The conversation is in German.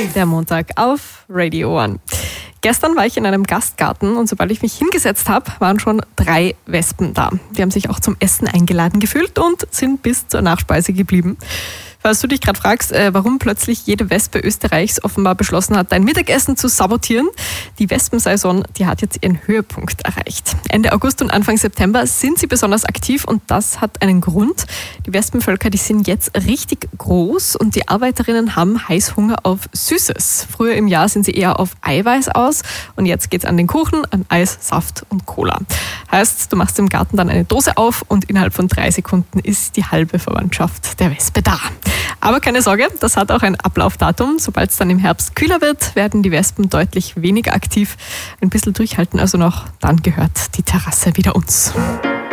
Der Montag auf Radio One. Gestern war ich in einem Gastgarten und sobald ich mich hingesetzt habe, waren schon 3 Wespen da. Die haben sich auch zum Essen eingeladen gefühlt und sind bis zur Nachspeise geblieben. Falls du dich gerade fragst, warum plötzlich jede Wespe Österreichs offenbar beschlossen hat, dein Mittagessen zu sabotieren, die Wespensaison, die hat jetzt ihren Höhepunkt erreicht. Ende August und Anfang September sind sie besonders aktiv und das hat einen Grund. Die Wespenvölker, die sind jetzt richtig groß und die Arbeiterinnen haben Heißhunger auf Süßes. Früher im Jahr sind sie eher auf Eiweiß aus und jetzt geht's an den Kuchen, an Eis, Saft und Cola. Heißt, du machst im Garten dann eine Dose auf und innerhalb von 3 Sekunden ist die halbe Verwandtschaft der Wespe da. Aber keine Sorge, das hat auch ein Ablaufdatum. Sobald es dann im Herbst kühler wird, werden die Wespen deutlich weniger aktiv. Ein bisschen durchhalten also noch, dann gehört die Terrasse wieder uns.